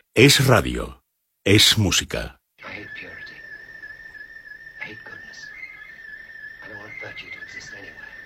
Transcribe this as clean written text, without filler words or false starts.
Es radio. Es música. I hate purity. I hate goodness. I don't want virtue to exist anywhere.